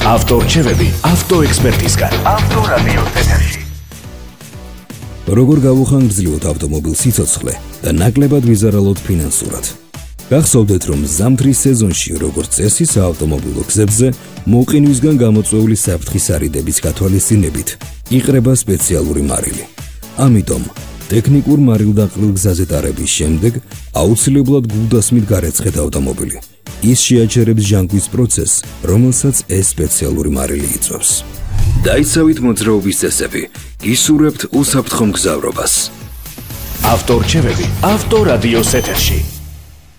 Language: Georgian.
ავტორჩევები ავტოექსპერტისგან. ავტორადიოს ეთერში. როგორ გავუხანგრძლივოთ ავტომობილ სიცოცხლე და ნაკლებად ვიზარალოთ ფინანსურად. გახსოვდეთ, რომ ზამთრის სეზონში, როგორც წესი, საავტომობილო გზებზე მოყინვისგან გამოწვეული საფრთხის არიდების გათვალისწინებით იყრება სპეციალური მარილი. ამიტომ ტექნიკურ მარილდაყრილ გზაზე ტარების შემდეგ აუცილებლად გულდასმით გარეცხეთ ავტომობილი. ის შეაჩერებს ჟანგვის პროცესს, რომელსაც ეს სპეციალური მარილი იწვევს. დაიცავით მოძრაობის წესები, გისურვებთ უსაფრთხო მგზავრობას. ავტორჩევები ავტორადიოს ეთერში.